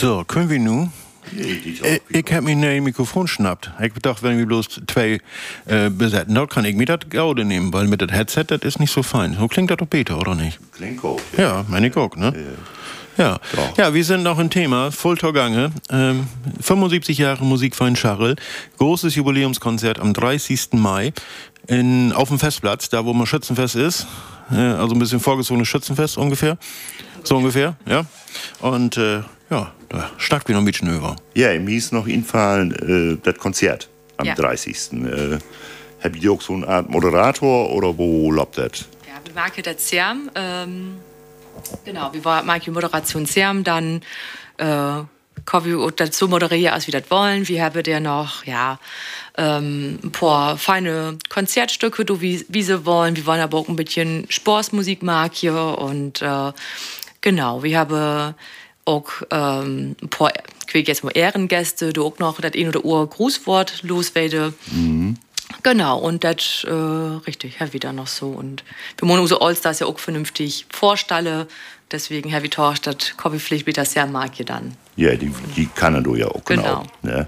So, können wir nun? Ich heb mir ein Mikrofon schnappt. Ich dachte, wenn wir bloß zwei besetzen, dann kann ich mir das Gaude nehmen, weil mit dem Headset, das ist nicht so fein. So klingt das doch besser, oder nicht? Klingt gut. Ja, meine ich auch, ne? Ja. Ja, wir sind noch im Thema, Volltorgange. 75 Jahre Musikverein Scharrel. Großes Jubiläumskonzert am 30. Mai auf dem Festplatz, da wo man Schützenfest ist. Also ein bisschen vorgezogenes Schützenfest ungefähr. So ungefähr, ja. Und ja, da starten wir noch ein bisschen über. Ja, mir ist noch infallen, das Konzert am 30. Habt ihr auch so eine Art Moderator oder wo läuft das? Ja, wir machen das sehr. Genau, wir machen Moderation sehr, dann können wir dazu moderieren, als wir das wollen. Wir haben ja noch, ein paar feine Konzertstücke, wie sie wollen. Wir wollen aber auch ein bisschen Sportsmusik machen und genau, wir haben auch ein paar, ich will jetzt mal Ehrengäste, du auch noch das ein oder andere Grußwort loswerden. Mhm. Genau, und das, richtig, Herr wieder noch so. Und wir wollen unsere Allstars ja auch vernünftig vorstellen. Deswegen, Herr Vitor, das komme ich vielleicht wieder sehr mag ihr dann. Ja, die kann du ja auch, genau. Ne?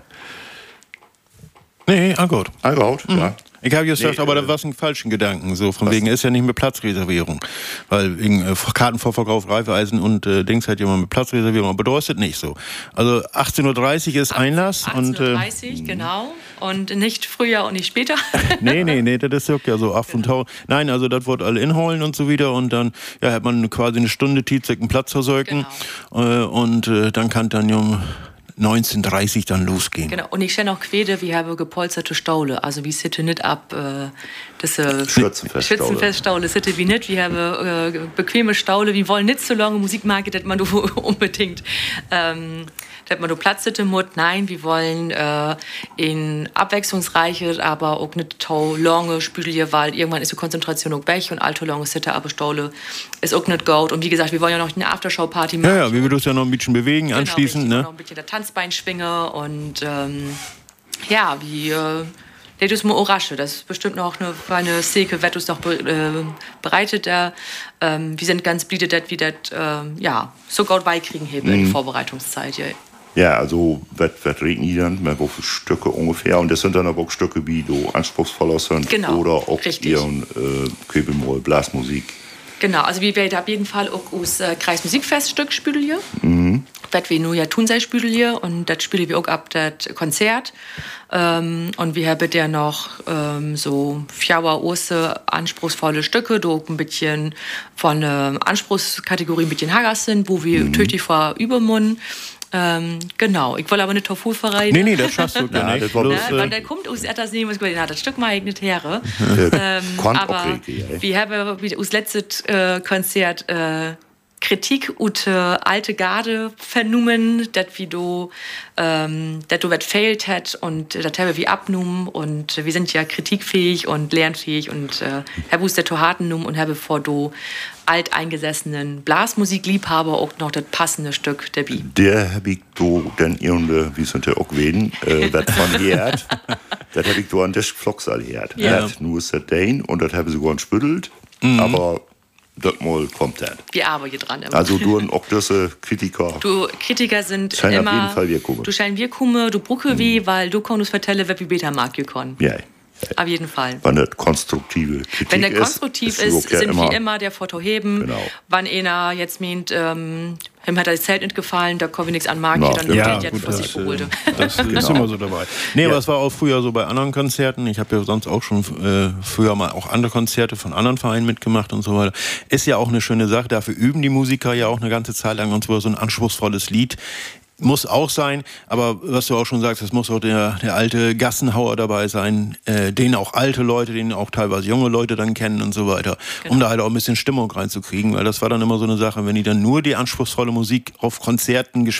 Nee, gut. Ja. Ich habe just gesagt, aber da war es ein falschen Gedanken. So, von wegen ist ja nicht mit Platzreservierung. Weil wegen Kartenvorverkauf, Reifeisen und Dings hat jemand mit Platzreservierung. Aber da ist das nicht so. Also 18.30 Uhr ist Einlass. 18.30 Uhr, genau. Und nicht früher und nicht später. Nee, das ist ja so 8 und Tau. Nein, also das wird alle inholen und so wieder. Und dann hat man quasi eine Stunde Zeit, einen Platz versorgen. Genau. Und dann kann dann 19:30 dann losgehen. Genau, und ich stelle noch Quede, wir haben gepolsterte Staule. Also wir sitzen nicht ab, das Schützenfeststaule sitzen wir nicht. Wir haben bequeme Staule, wir wollen nicht so lange Musik machen, dass man unbedingt dass man Platz sitzen muss. Nein, wir wollen in abwechslungsreiche, aber auch nicht so lange Spiele, weil irgendwann ist die Konzentration auch weg und allzu lange sitzen, aber Staule ist auch nicht gut. Und wie gesagt, wir wollen ja noch eine Aftershow-Party machen. Ja, wir würden uns ja noch ein bisschen bewegen anschließend. Genau, noch ein bisschen das Tanzbein schwingen und das ist mal überraschen. Das ist bestimmt noch eine Säge, wird uns noch bereitet. Wir sind ganz blöd, dass wir das so gut beikriegen in der Vorbereitungszeit. Ja, also was reden die dann? Mit welchen Stücke ungefähr? Und das sind dann aber auch Stücke, wie du anspruchsvoller sind oder auch ihren Köbelmoll, Blasmusik. Genau, also wir werden auf jeden Fall auch aus Kreismusikfeststück spielen hier. Was wir nur ja tun sei spielen hier und das spielen wir auch ab das Konzert. Und wir haben ja noch so 4 große anspruchsvolle Stücke, die auch ein bisschen von der Anspruchskategorie ein bisschen hager sind, wo wir tüchtig vor übermunden. Genau, ich wollte aber nicht Tofu verreiten. Nee, das schaffst du gar nicht. Weil der kommt aus etwas nehmen, was ich das Stück mal nicht her. Aber wir haben aus letztes Konzert Kritik und alte Garde vernommen, dass du was fehlt hat und das haben wir abgenommen und wir sind ja kritikfähig und lernfähig und habe aus der Tohaten genommen und habe vor du alteingesessenen Blasmusikliebhaber auch noch das passende Stück dabei. Der habe ich dann irgendwie, wie sind der auch gewesen, das von gehört. Das habe ich an der Flocksal gehört. Ja. Nur ist das Dane und das habe ich sogar spüttelt, aber das mal kommt das. Wir arbeiten dran immer. Also du und auch diese Kritiker. Du Kritiker sind scheinen immer. Auf jeden Fall wir kommen. Du scheinen wir kommen, du brucke wie, weil du kannst vertellen, wer wie besser mag ihr können. Ja. Auf jeden Fall. Wenn das konstruktive Kritik ist. Wenn der konstruktiv ist, sind wir immer der Foto heben. Genau. Wenn einer jetzt meint, ihm hat das Zelt nicht gefallen, da kommen wir nichts an Mark, dann ja, wird jetzt was ich beholte. Das ist immer so dabei. Nee, aber es war auch früher so bei anderen Konzerten. Ich habe ja sonst auch schon früher mal auch andere Konzerte von anderen Vereinen mitgemacht und so weiter. Ist ja auch eine schöne Sache. Dafür üben die Musiker ja auch eine ganze Zeit lang und so ein anspruchsvolles Lied. Muss auch sein, aber was du auch schon sagst, es muss auch der alte Gassenhauer dabei sein, den auch alte Leute, den auch teilweise junge Leute dann kennen und so weiter, um da halt auch ein bisschen Stimmung reinzukriegen, weil das war dann immer so eine Sache, wenn die dann nur die anspruchsvolle Musik auf Konzerten gespielt